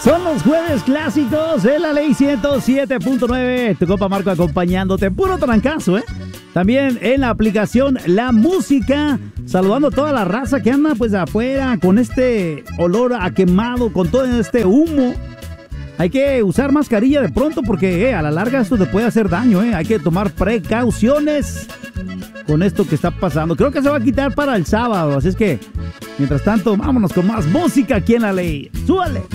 Son los jueves clásicos de la Ley 107.9. Tu compa Marco acompañándote. Puro trancazo, ¿eh? También en la aplicación La Música. Saludando a toda la raza que anda pues afuera con este olor a quemado, con todo este humo. Hay que usar mascarilla de pronto porque a la larga esto te puede hacer daño, ¿eh? Hay que tomar precauciones con esto que está pasando. Creo que se va a quitar para el sábado, así es que mientras tanto vámonos con más música aquí en la Ley. ¡Súbale!